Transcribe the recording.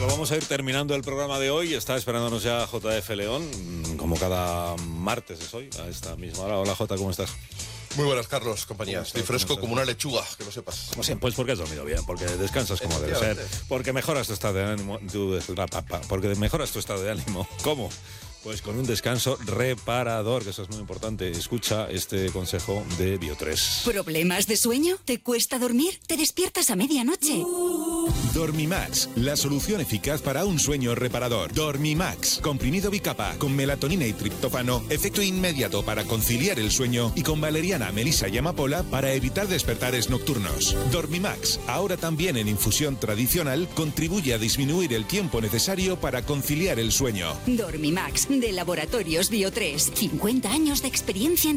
Bueno, vamos a ir terminando el programa de hoy. Está esperándonos ya JF León, como cada martes es hoy, a esta misma hora. Hola Jota, ¿cómo estás? Muy buenas, Carlos, compañía. Estoy fresco como una lechuga, que lo sepas. Como siempre, pues porque has dormido bien, porque descansas como debe ser, porque mejoras tu estado de ánimo, porque mejoras tu estado de ánimo. ¿Cómo? Pues con un descanso reparador, que eso es muy importante. Escucha este consejo de Bio3. ¿Problemas de sueño? ¿Te cuesta dormir? ¿Te despiertas a medianoche? Dormimax, la solución eficaz para un sueño reparador. Dormimax, comprimido bicapa, con melatonina y triptófano, efecto inmediato para conciliar el sueño, y con valeriana, melisa y amapola para evitar despertares nocturnos. Dormimax, ahora también en infusión tradicional, contribuye a disminuir el tiempo necesario para conciliar el sueño. Dormimax, de Laboratorios Bio3. 50 años de experiencia en